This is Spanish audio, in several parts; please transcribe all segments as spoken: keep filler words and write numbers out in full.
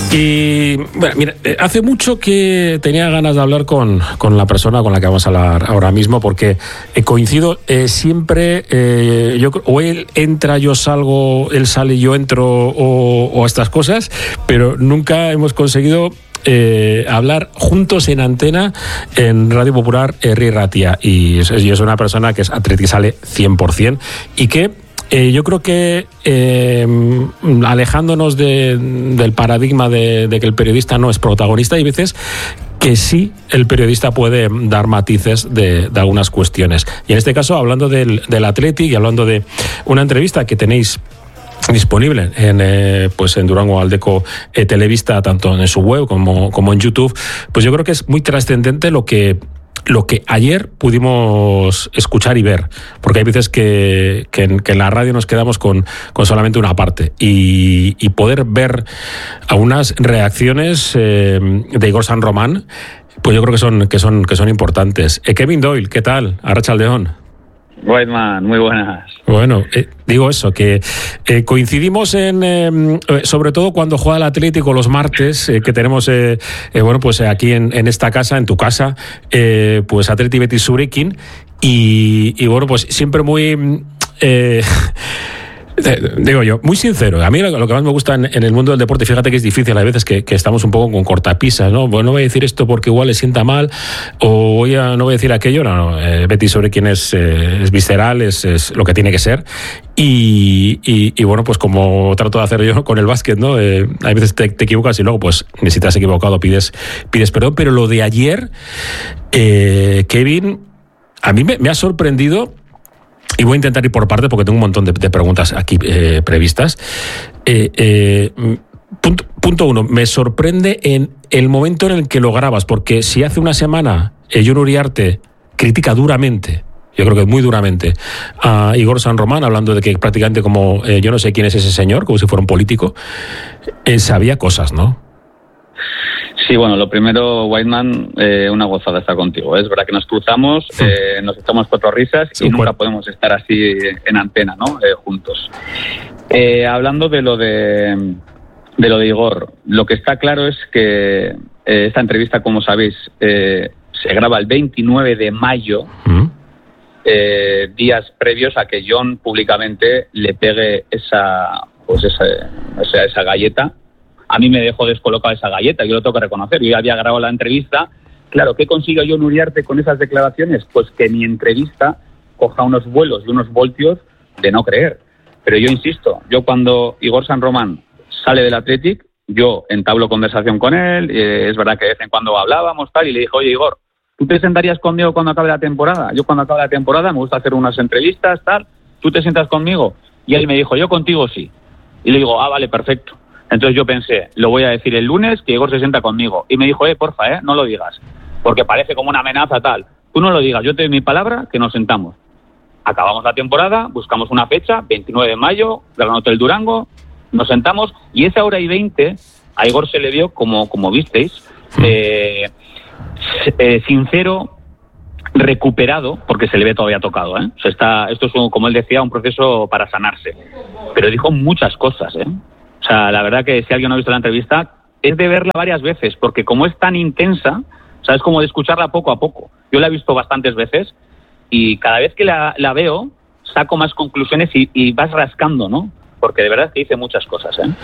Y bueno, mira, hace mucho que tenía ganas de hablar con, con la persona con la que vamos a hablar ahora mismo, porque eh, coincido eh, siempre, eh, yo o él entra, yo salgo, él sale, yo entro, o, o estas cosas, pero nunca hemos conseguido Eh, hablar juntos en antena en Radio Popular Herri Ratia, y es, y es una persona que es atletizale cien por ciento y que eh, yo creo que eh, alejándonos de, del paradigma de, de que el periodista no es protagonista, hay veces que sí el periodista puede dar matices de, de algunas cuestiones, y en este caso hablando del, del Athletic y hablando de una entrevista que tenéis disponible en eh, pues en Durango Aldeco eh, Televista, tanto en su web como, como en YouTube, pues yo creo que es muy trascendente lo que lo que ayer pudimos escuchar y ver, porque hay veces que, que, en, que en la radio nos quedamos con, con solamente una parte, y, y poder ver algunas reacciones eh, de Igor San Román, pues yo creo que son que son que son importantes. Eh, Kevin Doyle, ¿qué tal? Arratsaldeon. Whiteman, muy buenas. Bueno, eh, digo eso, que eh, coincidimos en, eh, sobre todo cuando juega el Atlético los martes, eh, que tenemos, eh, eh, bueno, pues aquí en, en esta casa, en tu casa, eh, pues Athletic Betis Zurekin, y, y bueno, pues siempre muy... Eh, digo yo, muy sincero. A mí lo, lo que más me gusta en, en el mundo del deporte, fíjate que es difícil, hay veces que, que estamos un poco con cortapisas, ¿no? Bueno, no voy a decir esto porque igual le sienta mal, o voy a, no voy a decir aquello. No, no. Eh, Betis Zurekin es, eh, es visceral, es, es lo que tiene que ser. Y, y, y bueno, pues como trato de hacer yo con el básquet, ¿no? Eh, hay veces te, te equivocas y luego, pues, si te has equivocado, pides, pides perdón. Pero lo de ayer, eh, Kevin, a mí me, me ha sorprendido. Y voy a intentar ir por parte porque tengo un montón de, de preguntas aquí eh, previstas. Eh, eh, punto, punto uno, me sorprende en el momento en el que lo grabas, porque si hace una semana eh, Jon Uriarte critica duramente, yo creo que muy duramente, a Igor San Román, hablando de que prácticamente como eh, yo no sé quién es ese señor, como si fuera un político, eh, sabía cosas, ¿no? Sí, bueno, lo primero, Whiteman, eh, una gozada estar contigo. Es verdad que nos cruzamos, sí. eh, nos echamos cuatro risas sí, y nunca bueno. podemos estar así en antena, ¿no? Eh, juntos. Eh, hablando de lo de, de lo de Igor, lo que está claro es que eh, esta entrevista, como sabéis, eh, se graba el veintinueve de mayo, ¿Mm? eh, días previos a que Jon públicamente le pegue esa, pues esa, esa, esa galleta. A mí me dejó descolocada esa galleta, yo lo tengo que reconocer. Yo había grabado la entrevista. Claro, ¿qué consiguió Jon Uriarte con esas declaraciones? Pues que mi entrevista coja unos vuelos y unos voltios de no creer. Pero yo insisto, yo cuando Igor San Román sale del Athletic, yo entablo conversación con él, eh, es verdad que de vez en cuando hablábamos tal, y le dije, oye Igor, ¿tú te sentarías conmigo cuando acabe la temporada? Yo cuando acabe la temporada me gusta hacer unas entrevistas, tal, ¿tú te sientas conmigo? Y él me dijo, yo contigo sí. Y le digo, ah, vale, perfecto. Entonces yo pensé, lo voy a decir el lunes, que Igor se sienta conmigo. Y me dijo, eh, porfa, eh, no lo digas, porque parece como una amenaza tal. Tú no lo digas, yo te doy mi palabra que nos sentamos. Acabamos la temporada, buscamos una fecha, veintinueve de mayo, Gran Hotel Durango, nos sentamos, y esa hora y veinte a Igor se le vio, como, como visteis, eh, eh, sincero, recuperado, porque se le ve todavía tocado, ¿eh? O sea, está, esto es, un, como él decía, un proceso para sanarse. Pero dijo muchas cosas, ¿eh? O sea, la verdad que si alguien no ha visto la entrevista, es de verla varias veces, porque como es tan intensa, o sea, es como de escucharla poco a poco. Yo la he visto bastantes veces y cada vez que la, la veo, saco más conclusiones y, y vas rascando, ¿no? Porque de verdad que dice muchas cosas, ¿eh?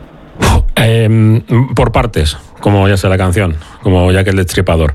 Eh, por partes, como ya sé la canción, como ya que el destripador.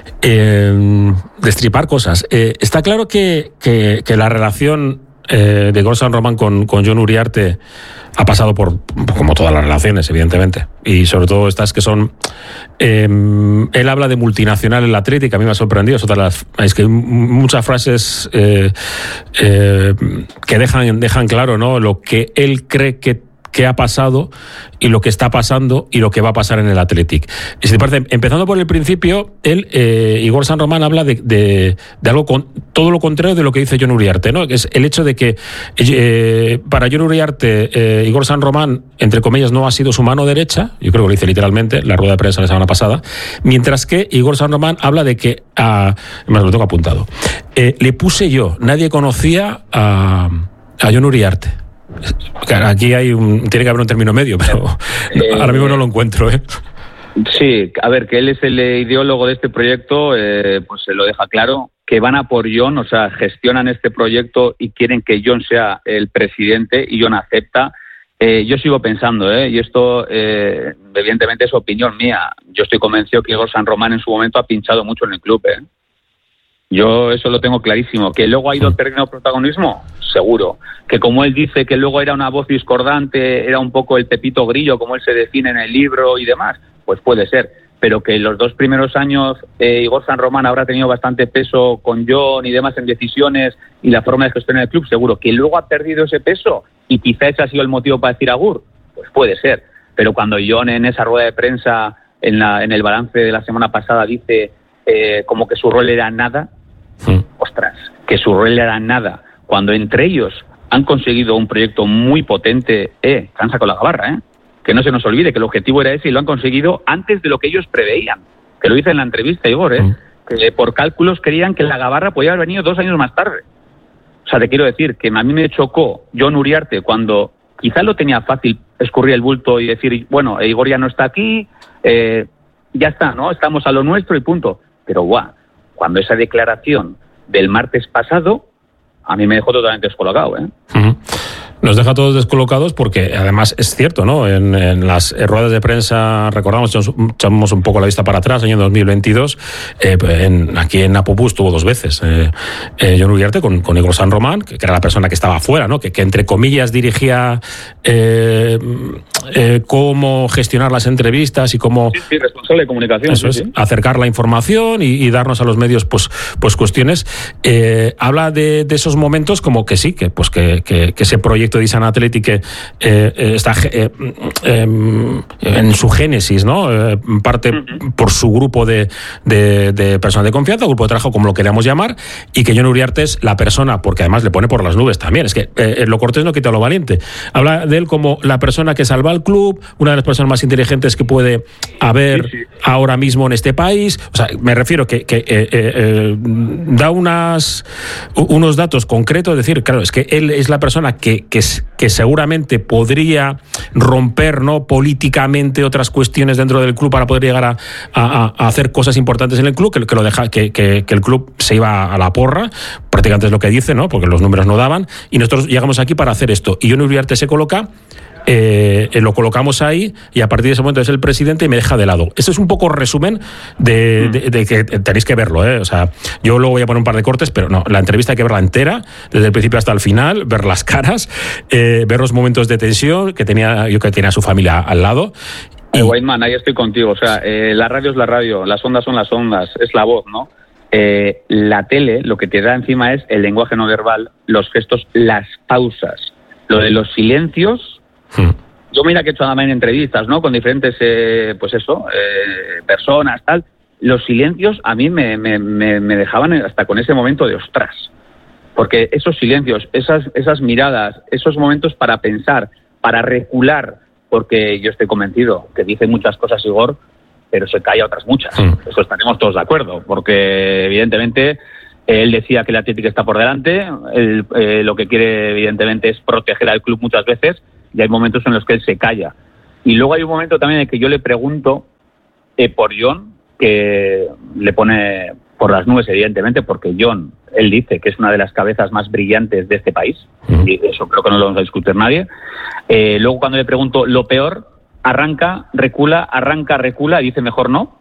Eh, destripar cosas. Eh, está claro que, que, que la relación eh, de Igor San Román con, con Jon Uriarte ha pasado por, como todas las relaciones, evidentemente, y sobre todo estas que son, eh, él habla de multinacional en la Athletic, a mí me ha sorprendido, es, otra de las, es que hay muchas frases eh, eh, que dejan, dejan claro, ¿no?, lo que él cree que qué ha pasado y lo que está pasando y lo que va a pasar en el Athletic. Y si te parece, empezando por el principio, él, eh, Igor San Román habla de, de, de algo con todo lo contrario de lo que dice Jon Uriarte, ¿no? Que es el hecho de que eh, para Jon Uriarte, eh, Igor San Román, entre comillas, no ha sido su mano derecha, yo creo que lo dice literalmente, la rueda de prensa la semana pasada, mientras que Igor San Román habla de que, a, me lo tengo apuntado, eh, le puse yo, nadie conocía a, a Jon Uriarte. Aquí hay un, tiene que haber un término medio, pero eh, ahora mismo no lo encuentro, ¿eh? Sí, a ver, que él es el ideólogo de este proyecto, eh, pues se lo deja claro, que van a por John, o sea, gestionan este proyecto y quieren que John sea el presidente y John acepta. Eh, yo sigo pensando, ¿eh? y esto eh, evidentemente es opinión mía, yo estoy convencido que Igor San Román en su momento ha pinchado mucho en el club, ¿eh? Yo eso lo tengo clarísimo. ¿Que luego ha ido perdiendo protagonismo? Seguro. Que como él dice que luego era una voz discordante, era un poco el Pepito Grillo, como él se define en el libro y demás, pues puede ser. Pero que los dos primeros años eh, Igor San Román habrá tenido bastante peso con John y demás en decisiones y la forma de gestionar el club, seguro. Que luego ha perdido ese peso y quizá ese ha sido el motivo para decir agur, pues puede ser. Pero cuando John en esa rueda de prensa, en, la, en el balance de la semana pasada, dice eh, como que su rol era nada, sí. Ostras, que su rol era nada, cuando entre ellos han conseguido un proyecto muy potente, eh, que han sacado la gabarra, eh. Que no se nos olvide que el objetivo era ese y lo han conseguido antes de lo que ellos preveían. Que lo dice en la entrevista, Igor, ¿eh? Mm. Que por cálculos creían que la gabarra podía haber venido dos años más tarde. O sea, te quiero decir que a mí me chocó John Uriarte cuando quizás lo tenía fácil escurrir el bulto y decir, bueno, Igor ya no está aquí, eh, ya está, ¿no? Estamos a lo nuestro y punto. Pero, guau, cuando esa declaración del martes pasado, a mí me dejó totalmente descolocado, ¿eh? Uh-huh. Nos deja todos descolocados porque además es cierto, ¿no? En, en las ruedas de prensa, recordamos, echamos un poco la vista para atrás, año dos mil veintidós, eh, en, aquí en Apopu estuvo dos veces eh, eh, John Uriarte con, con Igor San Román, que, que era la persona que estaba afuera, ¿no? Que, que entre comillas dirigía eh, eh, cómo gestionar las entrevistas y cómo... Sí, sí, responsable de comunicación. Eso sí, es, sí. acercar la información y, y darnos a los medios pues, pues cuestiones. Eh, habla de, de esos momentos como que sí, que, pues que, que, que ese proyecto de Isan Athletic que eh, está eh, eh, en su génesis, ¿no? Eh, parte uh-huh. por su grupo de, de, de personas de confianza, grupo de trabajo, como lo queramos llamar, y que John Uriarte es la persona, porque además le pone por las nubes también, es que eh, lo cortés no quita lo valiente. Habla de él como la persona que salva al club, una de las personas más inteligentes que puede haber sí, sí. ahora mismo en este país. O sea, me refiero que, que eh, eh, da unas unos datos concretos, es decir, claro, es que él es la persona que, que, que seguramente podría romper, ¿no?, políticamente otras cuestiones dentro del club para poder llegar a, a, a hacer cosas importantes en el club, que, que lo deja, que, que, que el club se iba a la porra, prácticamente es lo que dice, ¿no?, porque los números no daban, y nosotros llegamos aquí para hacer esto. Y John Uriarte se coloca, eh, lo colocamos ahí, y a partir de ese momento es el presidente y me deja de lado. Este es un poco resumen de, de, de que tenéis que verlo, ¿eh? O sea, yo luego voy a poner un par de cortes, pero no, la entrevista hay que verla entera, desde el principio hasta el final, ver las caras, eh, ver los momentos de tensión que tenía, yo que tenía a su familia al lado. Y... Eh, Whiteman, ahí estoy contigo. O sea, eh, la radio es la radio, las ondas son las ondas, es la voz, ¿no? Eh, la tele lo que te da encima es el lenguaje no verbal, los gestos, las pausas, lo de los silencios. Hmm. Yo mira que he hecho también entrevistas, ¿no?, con diferentes, eh, pues eso, eh, personas, tal. Los silencios a mí me, me, me, me dejaban hasta con ese momento de ostras. Porque esos silencios, esas, esas miradas, esos momentos para pensar, para recular, porque yo estoy convencido que dice muchas cosas Igor, pero se calla otras muchas. Hmm. Eso estaremos todos de acuerdo, porque evidentemente él decía que el Atlético está por delante, él eh, lo que quiere evidentemente es proteger al club muchas veces, y hay momentos en los que él se calla. Y luego hay un momento también en que yo le pregunto eh, por John, que le pone por las nubes, evidentemente, porque John, él dice que es una de las cabezas más brillantes de este país, y eso creo que no lo vamos a discutir nadie. Eh, luego cuando le pregunto lo peor, arranca, recula, arranca, recula, y dice mejor no.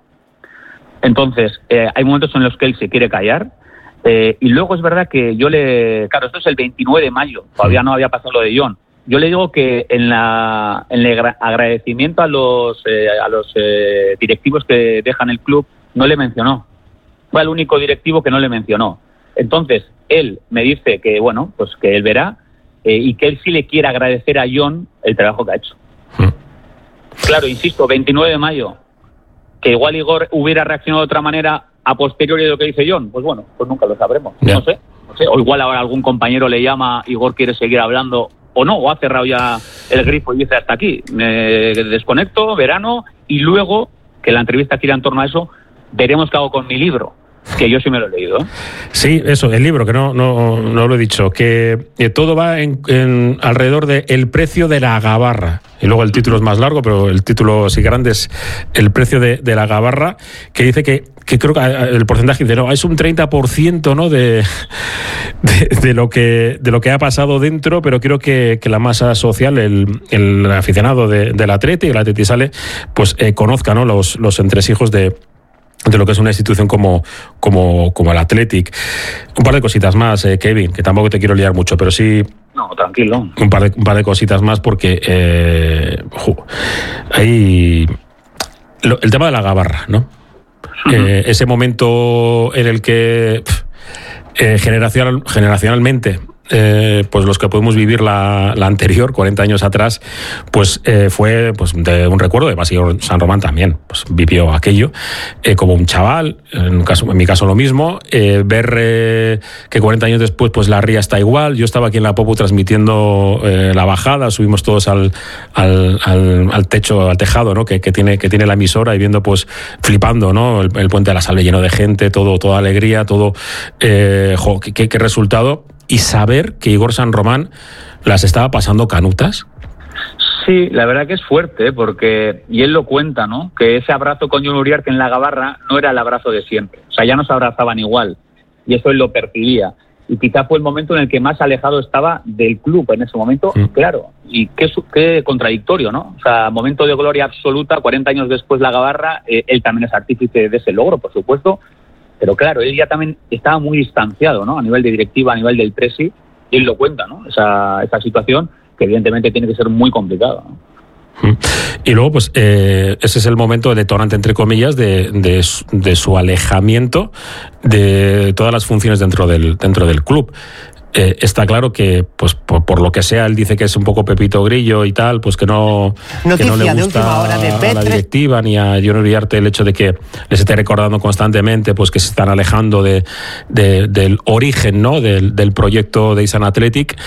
Entonces, eh, hay momentos en los que él se quiere callar, eh, y luego es verdad que yo le... Claro, esto es el veintinueve de mayo, todavía no había pasado lo de John. Yo le digo que en, la, en el agradecimiento a los, eh, a los eh, directivos que dejan el club, no le mencionó. Fue el único directivo que no le mencionó. Entonces, él me dice que, bueno, pues que él verá eh, y que él sí le quiere agradecer a John el trabajo que ha hecho. Mm. Claro, insisto, veintinueve de mayo, que igual Igor hubiera reaccionado de otra manera a posteriori de lo que dice John, pues bueno, pues nunca lo sabremos. Yeah. No sé, no sé. O igual ahora algún compañero le llama, Igor quiere seguir hablando, o no, o ha cerrado ya el grifo y dice hasta aquí, me desconecto, verano, y luego, que la entrevista gira en torno a eso, veremos qué hago con mi libro. Que yo sí me lo he leído. Sí, eso, el libro, que no, no, no lo he dicho, que, que todo va en, en alrededor de el precio de la gabarra. Y luego el título es más largo, pero el título sí grande es el precio de, de la gabarra, que dice que, que creo que el porcentaje dice, no, es un treinta por ciento, ¿no? de, de, de, lo que, de lo que ha pasado dentro, pero creo que, que la masa social, el, el aficionado de, del Atleti, el Atleti sale, pues eh, conozca, ¿no? los, los entresijos de de lo que es una institución como, como, como el Athletic. Un par de cositas más, eh, Kevin, que tampoco te quiero liar mucho, pero sí... No, tranquilo. Un par de, un par de cositas más porque eh, hay... Lo, el tema de la gabarra, ¿no? Uh-huh. Eh, ese momento en el que eh, generacional, generacionalmente... Eh, pues los que podemos vivir la, la anterior, cuarenta años atrás, pues eh, fue pues de un recuerdo de Basilio San Román también, pues vivió aquello eh, como un chaval, en, un caso, en mi caso lo mismo, eh, ver eh, que cuarenta años después pues la ría está igual. Yo estaba aquí en la Popu transmitiendo eh, la bajada, subimos todos al, al, al, al techo, al tejado, ¿no? que, que, tiene, que tiene la emisora, y viendo pues flipando, ¿no? el, el puente de la Salve lleno de gente, todo, toda alegría, todo, eh, jo, qué, qué, qué resultado. Y saber que Igor San Román las estaba pasando canutas. Sí, la verdad que es fuerte, porque, y él lo cuenta, ¿no? Que ese abrazo con Jon Uriarte en la gabarra no era el abrazo de siempre. O sea, ya no se abrazaban igual, y eso él lo percibía. Y quizá fue el momento en el que más alejado estaba del club en ese momento, sí. Claro. Y qué, qué contradictorio, ¿no? O sea, momento de gloria absoluta, cuarenta años después la gabarra, eh, él también es artífice de ese logro, por supuesto. Pero claro, él ya también estaba muy distanciado, ¿no? A nivel de directiva, a nivel del presi, y él lo cuenta, ¿no? Esa, esa situación que evidentemente tiene que ser muy complicada, ¿no? Y luego, pues, eh, ese es el momento detonante, entre comillas, de, de, de su alejamiento de todas las funciones dentro del, dentro del club. Eh, está claro que, pues por, por lo que sea, él dice que es un poco Pepito Grillo y tal, pues que no, que no le gusta a la directiva ni a Jon Uriarte el hecho de que les esté recordando constantemente pues que se están alejando de, de, del origen, ¿no? del, del proyecto de Isan Athletic.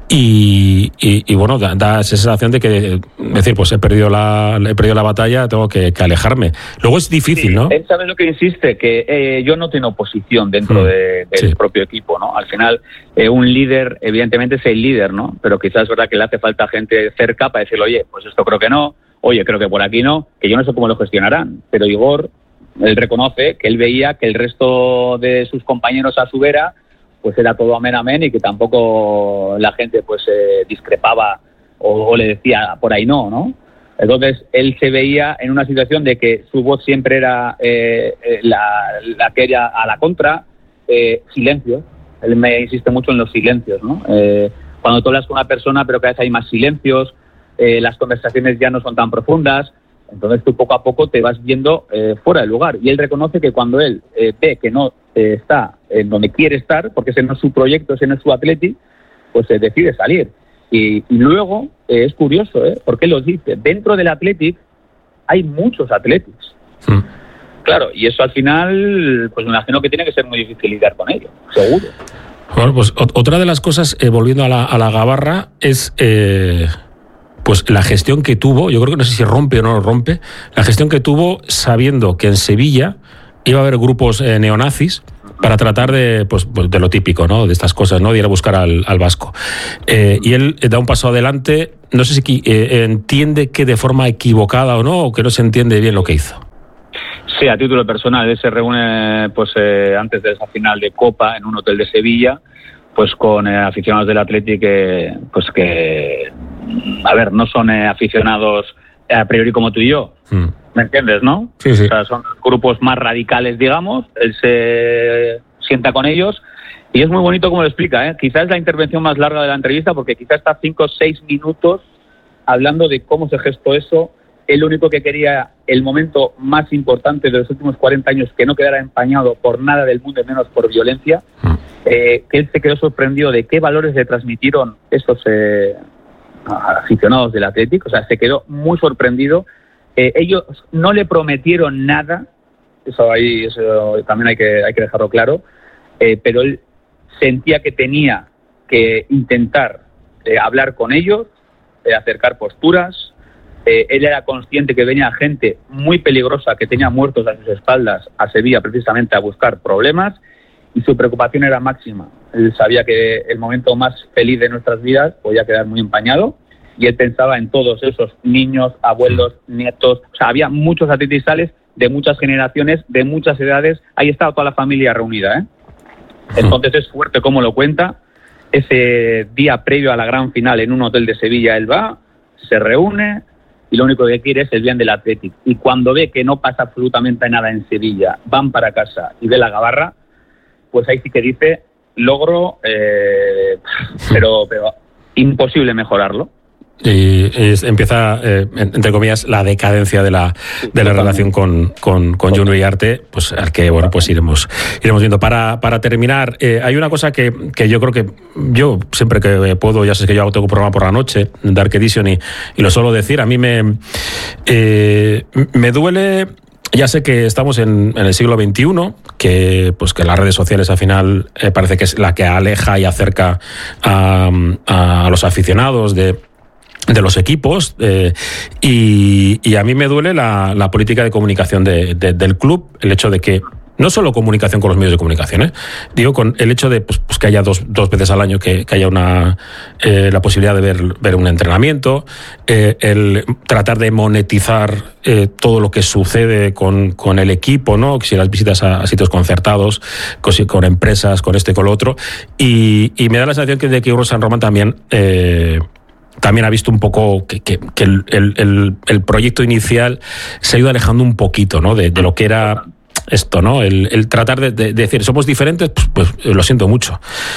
Y, y, y bueno, da, da esa sensación de que, decir, pues he perdido la, he perdido la batalla, tengo que, que alejarme. Luego es difícil, sí, ¿no? Él sabe lo que insiste, que eh, yo no tengo oposición dentro mm, de, del sí. propio equipo, ¿no? Al final, eh, un líder, evidentemente es el líder, ¿no? Pero quizás es verdad que le hace falta gente cerca para decirle, oye, pues esto creo que no, oye, creo que por aquí no, que yo no sé cómo lo gestionarán. Pero Igor, él reconoce que él veía que el resto de sus compañeros a su vera pues era todo amén, amén, y que tampoco la gente pues eh, discrepaba o, o le decía por ahí no, ¿no? Entonces él se veía en una situación de que su voz siempre era eh, la, la que era a la contra, eh, silencio. Él me insiste mucho en los silencios, ¿no? Eh, cuando tú hablas con una persona pero cada vez hay más silencios, eh, las conversaciones ya no son tan profundas, entonces tú poco a poco te vas viendo eh, fuera del lugar. Y él reconoce que cuando él eh, ve que no eh, está en donde quiere estar, porque ese no es su proyecto, ese no es su Athletic, pues eh, decide salir. Y, y luego, eh, es curioso, ¿eh? Porque él lo dice, dentro del Athletic hay muchos Athletics. Sí. Claro, y eso al final, pues me imagino que tiene que ser muy difícil lidiar con ello, seguro. Bueno, pues otra de las cosas, eh, volviendo a la, a la gabarra, es... Eh... pues la gestión que tuvo, yo creo que no sé si rompe o no rompe, la gestión que tuvo sabiendo que en Sevilla iba a haber grupos eh, neonazis para tratar de, pues, de lo típico, ¿no? De estas cosas, ¿no? De ir a buscar al, al vasco. Eh, y él da un paso adelante, no sé si eh, entiende que de forma equivocada o no, o que no se entiende bien lo que hizo. Sí, a título personal, él se reúne pues eh, antes de esa final de Copa en un hotel de Sevilla, pues con eh, aficionados del Athletic que, pues que, a ver, no son eh, aficionados a priori como tú y yo, mm. ¿me entiendes, no? Sí, sí. O sea, son grupos más radicales, digamos, él se sienta con ellos y es muy bonito como lo explica, ¿eh? Quizás es la intervención más larga de la entrevista porque quizás está cinco o seis minutos hablando de cómo se gestó eso. Él lo único que quería, el momento más importante de los últimos cuarenta años, que no quedara empañado por nada del mundo, menos por violencia, mm. eh, que él se quedó sorprendido de qué valores le transmitieron esos eh, aficionados del Athletic, o sea, se quedó muy sorprendido. Eh, ellos no le prometieron nada, eso ahí eso también hay que, hay que dejarlo claro, eh, pero él sentía que tenía que intentar eh, hablar con ellos, eh, acercar posturas, Eh, él era consciente que venía gente muy peligrosa que tenía muertos a sus espaldas a Sevilla precisamente a buscar problemas, y su preocupación era máxima. Él sabía que el momento más feliz de nuestras vidas podía quedar muy empañado, y él pensaba en todos esos niños, abuelos, nietos. O sea, había muchos atletizales de muchas generaciones, de muchas edades. Ahí estaba toda la familia reunida, ¿eh? Entonces es fuerte cómo lo cuenta. Ese día previo a la gran final en un hotel de Sevilla, él va, se reúne, y lo único que quiere es el bien del Athletic. Y cuando ve que no pasa absolutamente nada en Sevilla, van para casa y ve la gabarra, pues ahí sí que dice, logro, eh, pero, pero imposible mejorarlo. Y es, empieza, eh, entre comillas, la decadencia de la, de la relación con, con, con Jun Uriarte, pues al que, bueno, pues iremos, iremos viendo. Para, para terminar, eh, hay una cosa que, que yo creo que yo siempre que puedo, ya sé que yo hago tengo un programa por la noche, Dark Edition, y, y lo suelo decir, a mí me, eh, me duele. Ya sé que estamos en, en el siglo veintiuno, que pues que las redes sociales al final eh, parece que es la que aleja y acerca a, a los aficionados de de los equipos, eh, y, y a mí me duele la, la política de comunicación de, de, del club, el hecho de que no solo comunicación con los medios de comunicación, ¿eh? digo con el hecho de pues, pues que haya dos, dos veces al año que, que haya una eh, la posibilidad de ver, ver un entrenamiento, eh, el tratar de monetizar eh, todo lo que sucede con, con el equipo, ¿no? Si las visitas a, a sitios concertados, con, con empresas, con esto y con lo otro, y, y me da la sensación que de que Euro San Román también eh, también ha visto un poco que, que, que el, el, el proyecto inicial se ha ido alejando un poquito, ¿no? de, de lo que era esto, ¿no? El, el tratar de, de, de decir, somos diferentes, pues, pues lo siento mucho.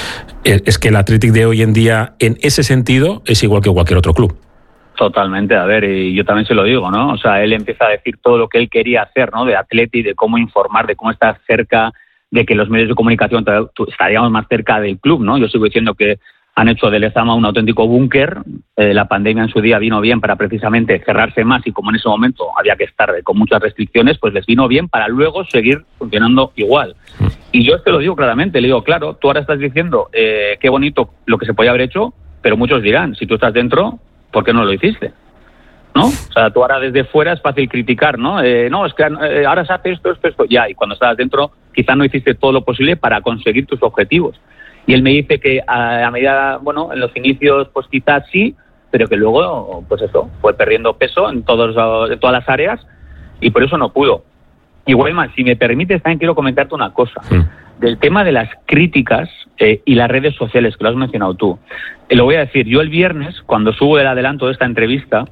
Es que el Athletic de hoy en día, en ese sentido, es igual que cualquier otro club. Totalmente, a ver, y yo también se lo digo, ¿no? O sea, él empieza a decir todo lo que él quería hacer, ¿no? De Athletic, de cómo informar, de cómo estar cerca, de que los medios de comunicación estaríamos más cerca del club, ¿no? Yo sigo diciendo que han hecho de Lezama un auténtico búnker. Eh, la pandemia en su día vino bien para precisamente cerrarse más, y como en ese momento había que estar con muchas restricciones, pues les vino bien para luego seguir funcionando igual. Y yo te lo digo claramente, le digo, claro, tú ahora estás diciendo eh, qué bonito lo que se podía haber hecho, pero muchos dirán, si tú estás dentro, ¿por qué no lo hiciste? ¿No? O sea, tú ahora desde fuera es fácil criticar, ¿no? Eh, no, es que eh, ahora se hace esto, esto, esto, ya, y cuando estabas dentro quizás no hiciste todo lo posible para conseguir tus objetivos. Y él me dice que a, a medida, bueno, en los inicios pues quizás sí, pero que luego, pues eso, fue perdiendo peso en, todos, en todas las áreas, y por eso no pudo. Y Wayman, si me permites, también quiero comentarte una cosa. Sí. Del tema de las críticas eh, y las redes sociales, que lo has mencionado tú. Eh, lo voy a decir, yo el viernes, cuando subo el adelanto de esta entrevista,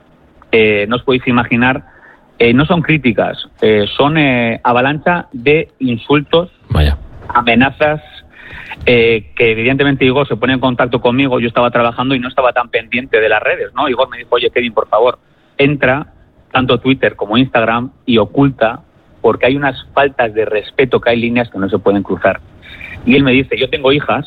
eh, no os podéis imaginar, eh, no son críticas, eh, son eh, avalancha de insultos, Vaya. amenazas, Eh, que evidentemente Igor se pone en contacto conmigo. Yo estaba trabajando y no estaba tan pendiente de las redes, ¿no? Igor me dijo, oye, Kevin, por favor, entra tanto Twitter como Instagram y oculta, porque hay unas faltas de respeto, que hay líneas que no se pueden cruzar. Y él me dice, yo tengo hijas,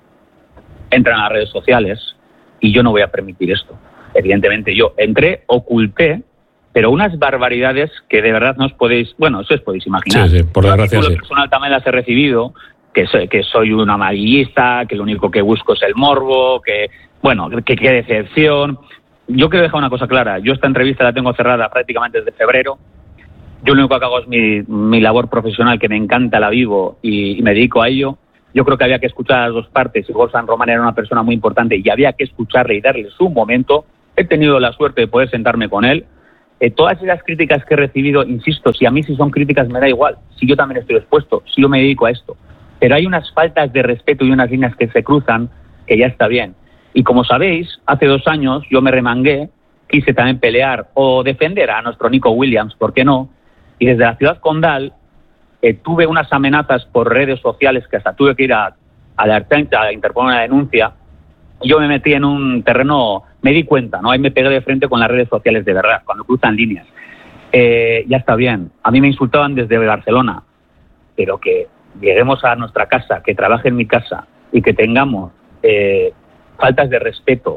entran a las redes sociales y yo no voy a permitir esto. Evidentemente yo entré, oculté, pero unas barbaridades que de verdad no os podéis, bueno, eso os podéis imaginar. Sí, sí, por desgracia, sí. Lo personal también las he recibido, que soy, que soy un amarillista, que lo único que busco es el morbo, que, bueno, que qué decepción. Yo quiero dejar una cosa clara. Yo esta entrevista la tengo cerrada prácticamente desde febrero. Yo lo único que hago es mi, mi labor profesional, que me encanta, la vivo y, y me dedico a ello. Yo creo que había que escuchar a las dos partes. Igor San Román era una persona muy importante y había que escucharle y darle su momento. He tenido la suerte de poder sentarme con él. Eh, todas esas críticas que he recibido, insisto, si a mí si son críticas me da igual, si yo también estoy expuesto, si yo me dedico a esto. Pero hay unas faltas de respeto y unas líneas que se cruzan que ya está bien. Y como sabéis, hace dos años yo me remangué, quise también pelear o defender a nuestro Nico Williams, ¿por qué no? Y desde la ciudad condal eh, tuve unas amenazas por redes sociales que hasta tuve que ir a, a la Archancha a interponer una denuncia. Y yo me metí en un terreno, me di cuenta, ¿no? Ahí me pegué de frente con las redes sociales de verdad, cuando cruzan líneas. Eh, ya está bien. A mí me insultaban desde Barcelona, pero que lleguemos a nuestra casa, que trabaje en mi casa y que tengamos eh, faltas de respeto,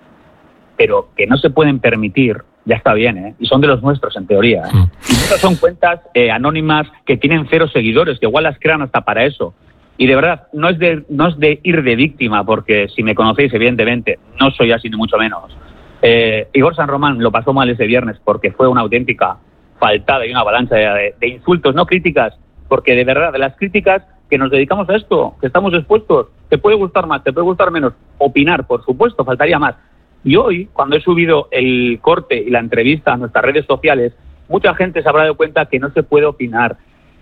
pero que no se pueden permitir, ya está bien, ¿eh? Y son de los nuestros, en teoría, ¿eh? Mm. Y muchas son cuentas eh, anónimas que tienen cero seguidores, que igual las crean hasta para eso. Y de verdad, no es de, no es de ir de víctima, porque si me conocéis, evidentemente, no soy así ni mucho menos. Eh, Igor San Román lo pasó mal ese viernes porque fue una auténtica faltada y una avalancha de, de insultos, no críticas, porque de verdad, de las críticas que nos dedicamos a esto, que estamos expuestos, te puede gustar más, te puede gustar menos, opinar, por supuesto, faltaría más. Y hoy, cuando he subido el corte y la entrevista a nuestras redes sociales, mucha gente se habrá dado cuenta que no se puede opinar.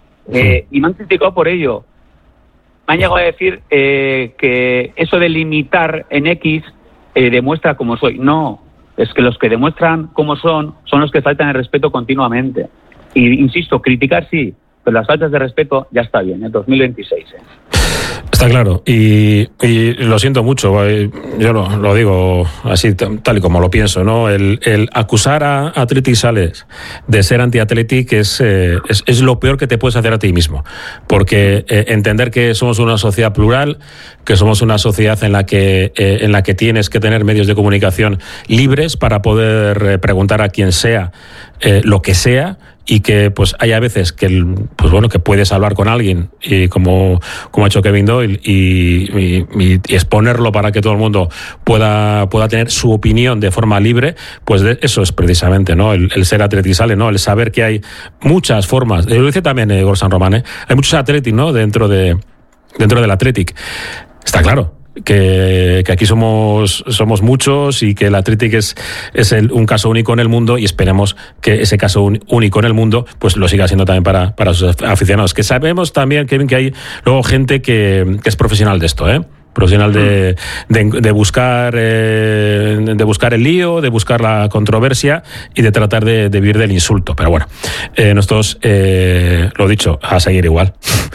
Eh, y me han criticado por ello. Me han llegado a decir eh, que eso de limitar en X eh, demuestra cómo soy. No, es que los que demuestran cómo son son los que faltan el respeto continuamente. Y insisto, criticar sí, pero las faltas de respeto ya está bien, en dos mil veintiséis. ¿eh? Está claro, y, y lo siento mucho, yo lo, lo digo así tal y como lo pienso, ¿no? El, el acusar a Athletic Sales de ser anti-Athletic es, eh, es, es lo peor que te puedes hacer a ti mismo, porque eh, entender que somos una sociedad plural, que somos una sociedad en la que, eh, en la que tienes que tener medios de comunicación libres para poder eh, preguntar a quien sea eh, lo que sea, y que pues hay a veces que pues bueno que puedes hablar con alguien y como, como ha hecho Kevin Doyle y, y, y exponerlo para que todo el mundo pueda, pueda tener su opinión de forma libre, pues de, eso es precisamente, ¿no? El, el ser Athletic Sales, ¿no? El saber que hay muchas formas. Lo dice también eh, Igor San Román, ¿eh? Hay muchos Athletic, ¿no? Dentro de dentro del Athletic. Está claro. Que, que aquí somos somos muchos y que el Athletic es, es el, un caso único en el mundo, y esperemos que ese caso un, único en el mundo pues lo siga siendo también para, para sus aficionados. Que sabemos también, Kevin, que hay luego gente que, que es profesional de esto, ¿eh? Profesional de, de, de buscar eh, de buscar el lío, de buscar la controversia y de tratar de, de vivir del insulto. Pero bueno, eh, nosotros, eh, lo dicho, a seguir igual.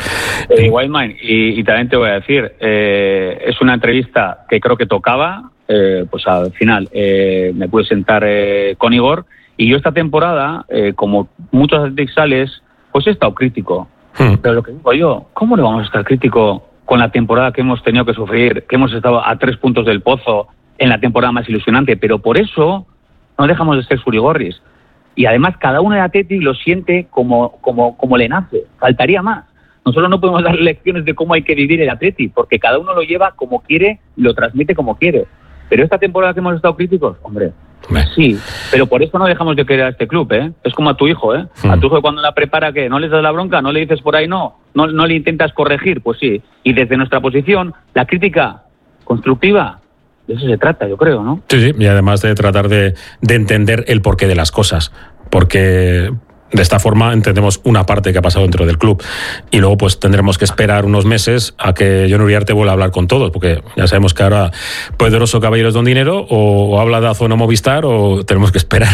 Eh, Wildman, y, y también te voy a decir, eh, es una entrevista que creo que tocaba, eh, pues al final eh, me pude sentar eh, con Igor, y yo esta temporada, eh, como muchos Athletic Sales, pues he estado crítico. Hmm. Pero lo que digo yo, ¿cómo le vamos a estar crítico con la temporada que hemos tenido que sufrir, que hemos estado a tres puntos del pozo en la temporada más ilusionante? Pero por eso no dejamos de ser surigorris. Y además cada uno de Athletic lo siente como, como, como le nace. Faltaría más. Nosotros no podemos dar lecciones de cómo hay que vivir el Athletic, porque cada uno lo lleva como quiere y lo transmite como quiere. Pero esta temporada que hemos estado críticos, hombre, sí, pero por eso no dejamos de querer a este club, ¿eh? Es como a tu hijo, ¿eh? Hmm. A tu hijo cuando la prepara, ¿qué? ¿No les das la bronca? ¿No le dices por ahí no? ¿No, no le intentas corregir? Pues sí. Y desde nuestra posición, la crítica constructiva, de eso se trata, yo creo, ¿no? Sí, sí, y además de tratar de, de entender el porqué de las cosas, porque de esta forma entendemos una parte que ha pasado dentro del club, y luego pues tendremos que esperar unos meses a que Jon Uriarte vuelva a hablar con todos, porque ya sabemos que ahora Poderoso Caballeros Don Dinero o, o habla de Azona Movistar, o tenemos que esperar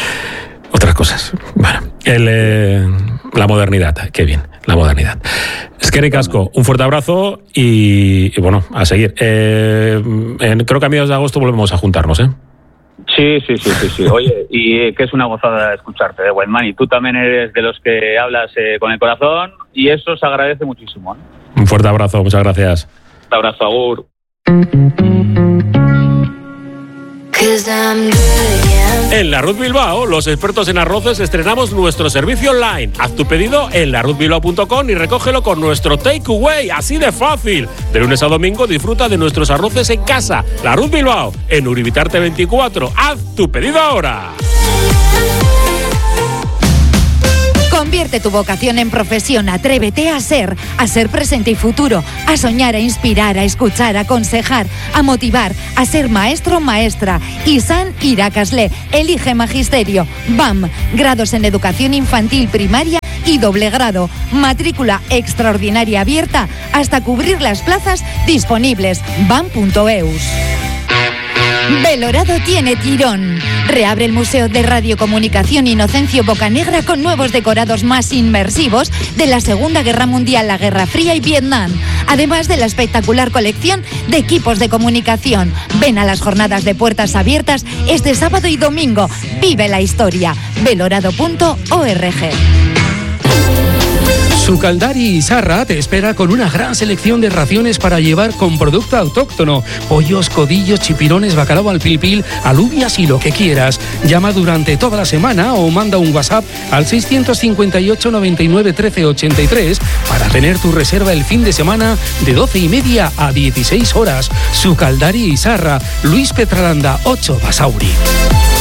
otras cosas. Bueno, el, eh, la modernidad, qué bien, la modernidad. Eskerrik asko, un fuerte abrazo y, y bueno, a seguir. Eh, en, creo que a mediados de agosto volvemos a juntarnos, ¿eh? Sí, sí, sí, sí, sí. Oye, y que es una gozada escucharte, ¿eh, Wildman? Y tú también eres de los que hablas eh, con el corazón, y eso se agradece muchísimo, ¿eh? Un fuerte abrazo, muchas gracias. Un abrazo, agur. En La Ruz Bilbao, los expertos en arroces, estrenamos nuestro servicio online. Haz tu pedido en la ruz bilbao punto com y recógelo con nuestro takeaway, así de fácil. De lunes a domingo disfruta de nuestros arroces en casa. La Ruz Bilbao, en Uribitarte veinticuatro. Haz tu pedido ahora. Convierte tu vocación en profesión, atrévete a ser, a ser presente y futuro, a soñar, a inspirar, a escuchar, a aconsejar, a motivar, a ser maestro o maestra. Izan Irakasle, elige magisterio. B A M, grados en educación infantil primaria y doble grado. Matrícula extraordinaria abierta hasta cubrir las plazas disponibles. bam punto eus. Belorado tiene tirón. Reabre el Museo de Radiocomunicación Inocencio Bocanegra con nuevos decorados más inmersivos de la Segunda Guerra Mundial, la Guerra Fría y Vietnam, además de la espectacular colección de equipos de comunicación. Ven a las jornadas de puertas abiertas este sábado y domingo. Vive la historia. belorado punto org. Sucaldari Izarra te espera con una gran selección de raciones para llevar con producto autóctono. Pollos, codillos, chipirones, bacalao al pil pil, alubias y lo que quieras. Llama durante toda la semana o manda un WhatsApp al seiscientos cincuenta y ocho, noventa y nueve, trece, ochenta y tres para tener tu reserva el fin de semana de doce y media a dieciséis horas. Sucaldari Izarra, Luis Petralanda, ocho Basauri.